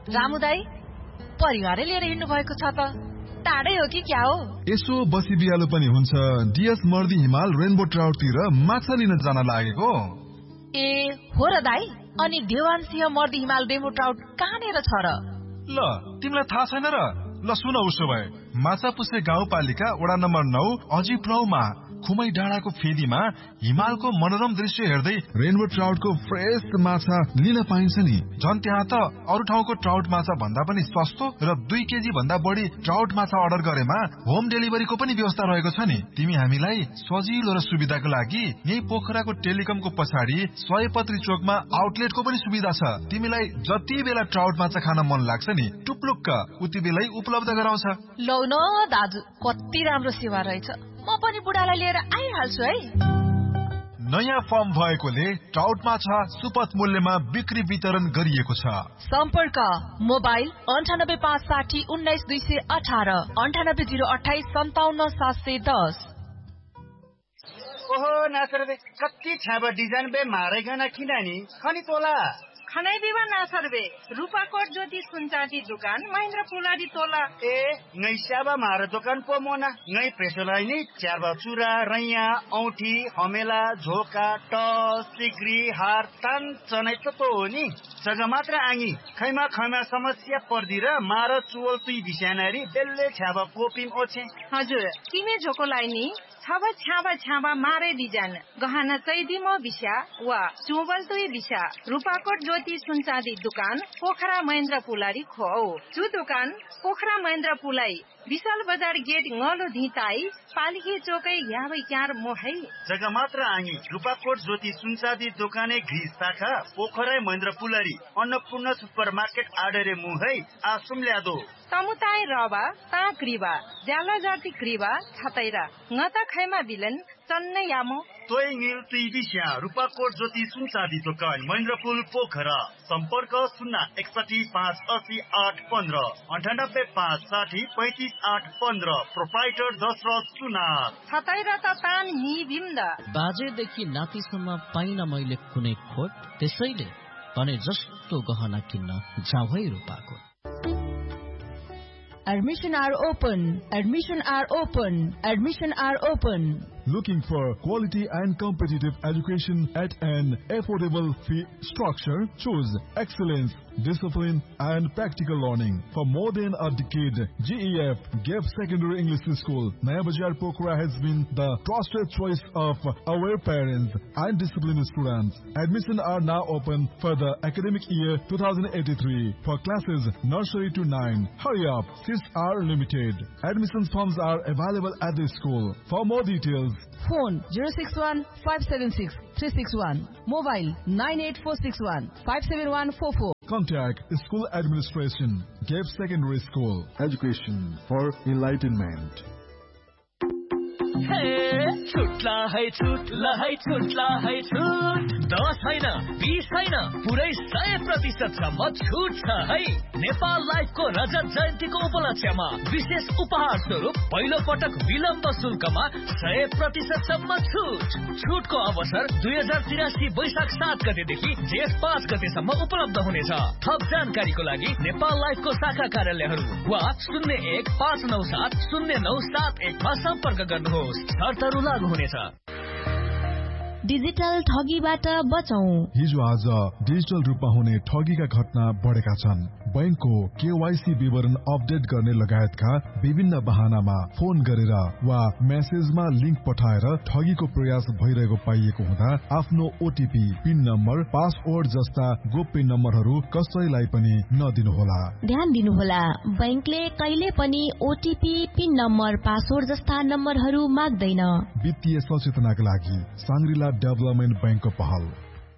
रामु दाई परिवारै लिएर हिँड्नु भएको छ त टाढै हो कि क्या हो? यसो बसी बिहालो पनि हुन्छ। डिएस मर्दी हिमाल रेनबो ट्राउटतिर माछा लिन जान लागेको। ए हो र दाई, अनि देवान सिंह मर्दी हिमाल रेनबो ट्राउट कहाँनेर छ र? ल तिमीलाई थाहा छैन र? ल सुन, उसो भए माछापुछे गाउँपालिका वडा नम्बर 9 अजिप्लौमा खुमै डाँडाको फेदीमा हिमालको मनोरम दृश्य हेर्दै रेनबो ट्राउटको फ्रेश माछा लिन पाइन्छ नि। झन् त्यहाँ त अरू ठाउँको ट्राउट माछा भन्दा पनि सस्तो र 2 केजी भन्दा बढी ट्राउट माछा अर्डर गरेमा होम डेलिभरीको पनि व्यवस्था रहेको छ नि। तिमी हामीलाई सजिलो र सुविधाको लागि यही पोखराको टेलिकमको पछाडि सयपत्री चोकमा आउटलेटको पनि सुविधा छ। तिमीलाई जति बेला ट्राउट माछा खान मन लाग्छ नि टुप्लुक्क उति बेलै उपलब्ध गराउँछ। लौ न दाजु, कति राम्रो सेवा रहेछ। म पनि बुढालाई लिएर आइहाल्छु है। नयाँ फर्म भएकोले ट्राउट माछा सुपथ मूल्यमा बिक्री वितरण गरिएको छ। सम्पर्क मोबाइल 9856 19218 98028 57710। ओहो नासर बे कति छाबा डिजाइन बे मारेगना किनानी खनी तोला खनै बिवा नासर बे रूपाकोट ज्योति सुनचाँदी दुकान महेन्द्र पुलाडी तोला। ए ngै स्याबा मार दोकान पो मोना ngै प्रेसोलाई नि च्याबा चुरा रैया औठी हमेला झोका टस सिग्री हार तान चनै त हो नि जग्गा मात्र आङी खैमा समस्या पर्दी र मार चुवल तुई बिस्यानारी बेल्ले छ्याबा कोपिम ओछे। हजुर किमे झोकोलाई नि छाबा मारे डिजाइन गहना चैदिमो बिस्या वा चुवल तुई बिस्या रूपाकोट ज्योति सुनचाँदी दुकान पोखरा महेन्द्र पुलारी खो चु दुकान पोखरा महेन्द्र पुलाई विशाल बजार गेट ngलो धिताई पालिकी चोकै याबै क्यार मोहै जग्गा मात्र आङी रूपाकोट ज्योति सुनचाँदी दोकाने घिस शाखा पोखरा महेन्द्र पुलारी अन्नपूर्ण सुपर मार्केट आडरे मुहै आसुम ल्यादो तमुताई रबा ता क्रिबा ज्याला जाति क्रिबा छतैरा ngता खैमा बिलन चन्नै यामो तोय ङिल तुई बिस्या रूपाकोट ज्योति सुनचाँदी दोकान महेन्द्रपुल पोखरा सम्पर्क 061580815 9856053815 प्रोप्राइटर दशरथ सुनार छतैरा त तान नि बिम्दा बाजेदेखि नातिसम्म पाइन मैले कुनै खोट त्यसैले भने जस्तो गहना किन्न जाऊ है Rupakot. Admission are open. Admission are open. Admission are open. Looking for quality and competitive education at an affordable fee structure? Choose excellence, discipline and practical learning. For more than a decade, GEF GEF Secondary English School, Naya Bajar Pokhara has been the trusted choice of our parents and disciplined students. Admissions are now open for the academic year 2083 for classes nursery to 9. Hurry up, seats are limited. Admissions forms are available at the school. For more details, phone 061-576-361. Mobile 98461-57144. Contact School Administration, GEF Secondary School. Education for enlightenment. छुट्ला है छुट 10 छैन 20 छैन पुरै 100% सम्म छुट छ है। नेपाल लाइफको रजत जयन्तीको उपलक्ष्यमा विशेष उपहार स्वरूप पहिलो पटक विलम्ब शुल्कमा 100% सम्म छुट। छुटको अवसर 2083 वैशाख 7 गतेदेखि जेठ 5 गतेसम्म उपलब्ध हुनेछ। थप जानकारीको लागि नेपाल लाइफको शाखा कार्यालयहरू वा 0159709771 मा सम्पर्क गर्नुहोस्। शर्तहरू लागू हुनेछ। डिजिटल ठगीबाट बचौं। हिजो आज डिजिटल रूपमा हुने ठगीका घटना बढेका छन्। बैंकको केवाईसी विवरण अपडेट गर्ने लगायतका विभिन्न बहानामा फोन गरेर वा मेसेजमा लिंक पठाएर ठगीको प्रयास भइरहेको पाइएको हुँदा आफ्नो ओटीपी, पिन नम्बर, पासवर्ड जस्ता गोप्य नम्बरहरू कसैलाई पनि नदिनुहोला। ध्यान दिनुहोला, बैंकले कहिले पनि ओटीपी, पिन नम्बर, पासवर्ड जस्ता नम्बरहरू माग्दैन। वित्तीय सचेतनाका लागि साङ्ग्रिला डेभलपमेन्ट बैंकको पहल।